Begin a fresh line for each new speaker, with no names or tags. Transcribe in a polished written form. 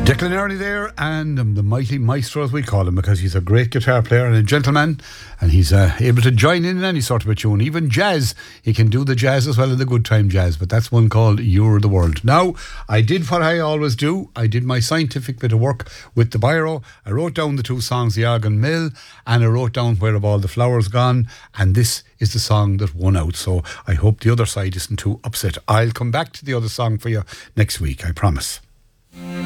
Declan Early there, and the mighty maestro, as we call him, because he's a great guitar player and a gentleman, and he's able to join in any sort of a tune, even jazz. He can do the jazz as well as the good time jazz, but that's one called You're the World. Now, I did what I always do. I did my scientific bit of work with the biro. I wrote down the two songs, The Argan Mill, and I wrote down Where Have All the Flowers Gone, and this is the song that won out, so I hope the other side isn't too upset. I'll come back to the other song for you next week, I promise.